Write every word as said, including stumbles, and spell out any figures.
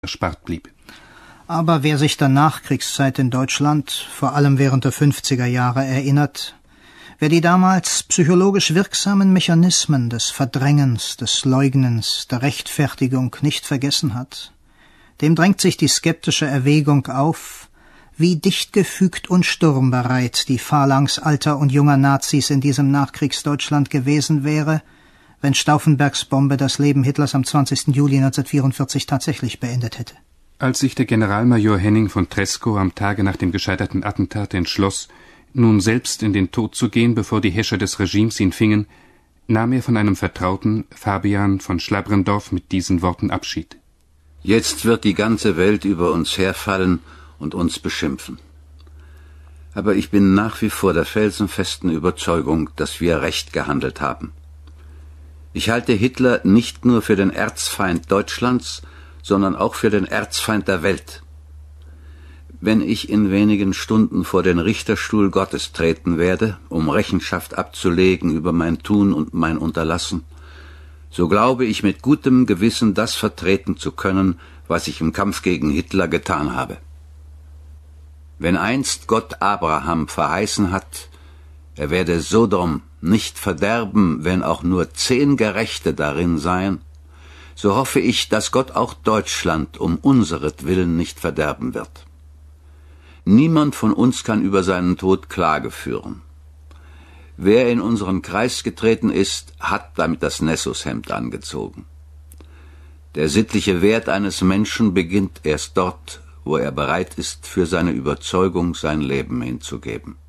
erspart blieb. Aber wer sich der Nachkriegszeit in Deutschland, vor allem während der fünfziger Jahre, erinnert, wer die damals psychologisch wirksamen Mechanismen des Verdrängens, des Leugnens, der Rechtfertigung nicht vergessen hat, dem drängt sich die skeptische Erwägung auf, wie dicht gefügt und sturmbereit die Phalanx alter und junger Nazis in diesem Nachkriegsdeutschland gewesen wäre, wenn Stauffenbergs Bombe das Leben Hitlers am zwanzigsten Juli neunzehnhundertvierundvierzig tatsächlich beendet hätte. Als sich der Generalmajor Henning von Treschow am Tage nach dem gescheiterten Attentat entschloss, nun selbst in den Tod zu gehen, bevor die Häscher des Regimes ihn fingen, nahm er von einem Vertrauten, Fabian von Schlabrendorf, mit diesen Worten Abschied. Jetzt wird die ganze Welt über uns herfallen und uns beschimpfen. Aber ich bin nach wie vor der felsenfesten Überzeugung, dass wir recht gehandelt haben. Ich halte Hitler nicht nur für den Erzfeind Deutschlands, sondern auch für den Erzfeind der Welt. Wenn ich in wenigen Stunden vor den Richterstuhl Gottes treten werde, um Rechenschaft abzulegen über mein Tun und mein Unterlassen, so glaube ich mit gutem Gewissen das vertreten zu können, was ich im Kampf gegen Hitler getan habe. Wenn einst Gott Abraham verheißen hat, er werde Sodom nicht verderben, wenn auch nur zehn Gerechte darin seien, so hoffe ich, dass Gott auch Deutschland um unseretwillen nicht verderben wird. Niemand von uns kann über seinen Tod Klage führen. Wer in unseren Kreis getreten ist, hat damit das Nessushemd angezogen. Der sittliche Wert eines Menschen beginnt erst dort, wo er bereit ist, für seine Überzeugung sein Leben hinzugeben.